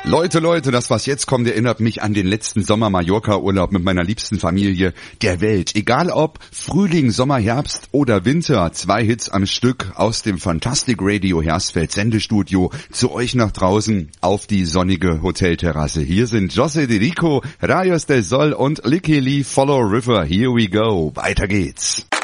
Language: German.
Leute, das was jetzt kommt, erinnert mich an den letzten Sommer-Mallorca-Urlaub mit meiner liebsten Familie der Welt. Egal ob Frühling, Sommer, Herbst oder Winter, 2 Hits am Stück aus dem Fantastic Radio Hersfeld Sendestudio zu euch nach draußen auf die sonnige Hotelterrasse. Hier sind José de Rico, Rayos del Sol und Licky Lee, Follow River. Here we go. Weiter geht's.